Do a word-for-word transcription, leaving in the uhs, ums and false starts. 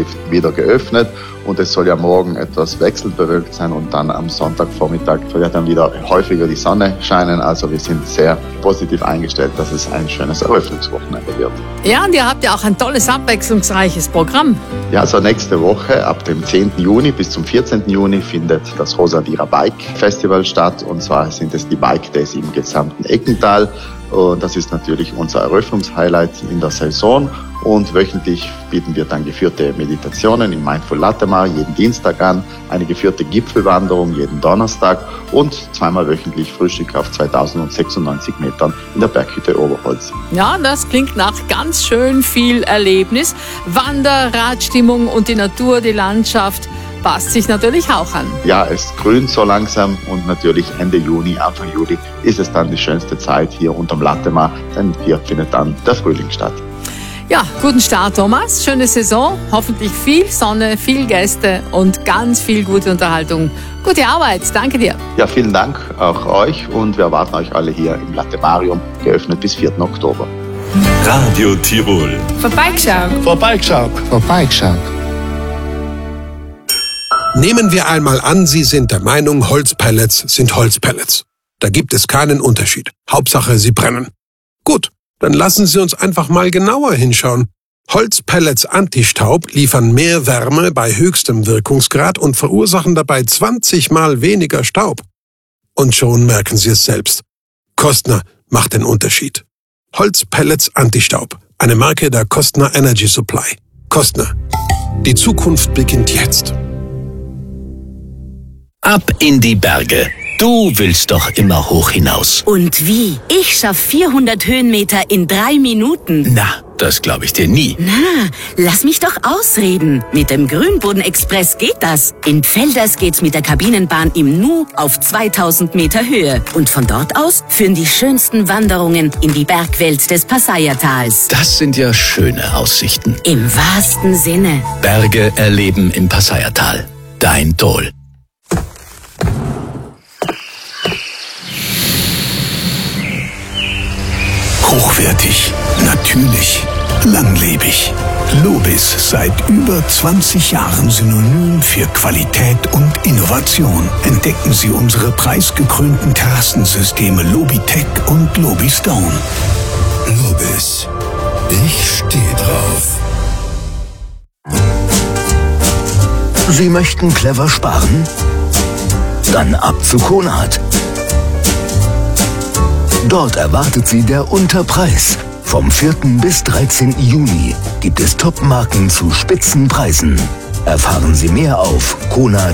Skilift wieder geöffnet und es soll ja morgen etwas wechselbewölkt sein und dann am Sonntagvormittag soll ja dann wieder häufiger die Sonne scheinen. Also wir sind sehr positiv eingestellt, dass es ein schönes Eröffnungswochenende wird. Ja, und ihr habt ja auch ein tolles, abwechslungsreiches Programm. Ja, also nächste Woche ab dem zehnten Juni bis zum vierzehnten Juni findet das Rosalira Bike Festival statt und zwar sind es die Bike Days im gesamten Eckental. Und das ist natürlich unser Eröffnungshighlight in der Saison. Und wöchentlich bieten wir dann geführte Meditationen im Mindful Latemar jeden Dienstag an, eine geführte Gipfelwanderung jeden Donnerstag und zweimal wöchentlich Frühstück auf zweitausendsechsundneunzig Metern in der Berghütte Oberholz. Ja, das klingt nach ganz schön viel Erlebnis. Wander-, Radstimmung und die Natur, die Landschaft passt sich natürlich auch an. Ja, es grünt so langsam und natürlich Ende Juni, Anfang Juli ist es dann die schönste Zeit hier unterm Latemar, denn hier findet dann der Frühling statt. Ja, guten Start, Thomas. Schöne Saison. Hoffentlich viel Sonne, viel Gäste und ganz viel gute Unterhaltung. Gute Arbeit. Danke dir. Ja, vielen Dank auch euch und wir erwarten euch alle hier im Latemarium, geöffnet bis vierten Oktober. Radio Tirol. Vorbeigeschaut. Vorbeigeschaut. Vorbeigeschaut. Nehmen wir einmal an, Sie sind der Meinung, Holzpellets sind Holzpellets. Da gibt es keinen Unterschied. Hauptsache, sie brennen. Gut, dann lassen Sie uns einfach mal genauer hinschauen. Holzpellets Antistaub liefern mehr Wärme bei höchstem Wirkungsgrad und verursachen dabei zwanzig Mal weniger Staub. Und schon merken Sie es selbst. Kostner macht den Unterschied. Holzpellets Antistaub. Eine Marke der Kostner Energy Supply. Kostner. Die Zukunft beginnt jetzt. Ab in die Berge. Du willst doch immer hoch hinaus. Und wie? Ich schaff vierhundert Höhenmeter in drei Minuten. Na, das glaube ich dir nie. Na, lass mich doch ausreden. Mit dem Grünboden-Express geht das. In Pfelders geht's mit der Kabinenbahn im Nu auf zweitausend Meter Höhe. Und von dort aus führen die schönsten Wanderungen in die Bergwelt des Passayertals. Das sind ja schöne Aussichten. Im wahrsten Sinne. Berge erleben im Passayertal. Dein Dol. Hochwertig, natürlich, langlebig. Lobis, seit über zwanzig Jahren Synonym für Qualität und Innovation. Entdecken Sie unsere preisgekrönten Terrassensysteme Lobitech und Lobistone. Lobis, ich stehe drauf. Sie möchten clever sparen? Dann ab zu Konrad. Dort erwartet Sie der Unterpreis. Vom vierten bis dreizehnten Juni gibt es Top-Marken zu Spitzenpreisen. Erfahren Sie mehr auf konrad